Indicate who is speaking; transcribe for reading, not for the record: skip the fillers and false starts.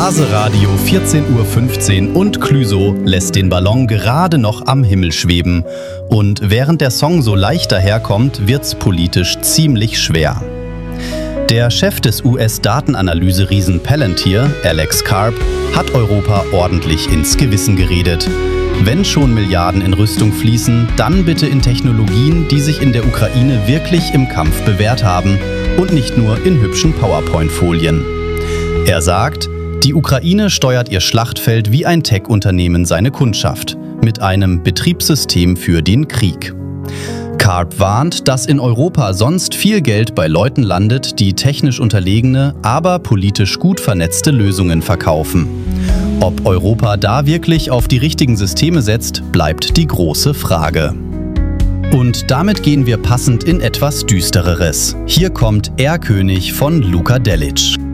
Speaker 1: Base Radio 14:15 Uhr und Clüso lässt den Ballon gerade noch am Himmel schweben. Und während der Song so leicht daherkommt, wird's politisch ziemlich schwer. Der Chef des US-Datenanalyse-Riesen Palantir, Alex Karp, hat Europa ordentlich ins Gewissen geredet. Wenn schon Milliarden in Rüstung fließen, dann bitte in Technologien, die sich in der Ukraine wirklich im Kampf bewährt haben und nicht nur in hübschen PowerPoint-Folien. Er sagt, die Ukraine steuert ihr Schlachtfeld wie ein Tech-Unternehmen seine Kundschaft, mit einem Betriebssystem für den Krieg. Karp warnt, dass in Europa sonst viel Geld bei Leuten landet, die technisch unterlegene, aber politisch gut vernetzte Lösungen verkaufen. Ob Europa da wirklich auf die richtigen Systeme setzt, bleibt die große Frage. Und damit gehen wir passend in etwas Düstereres. Hier kommt Erlkönig von Luka Delic.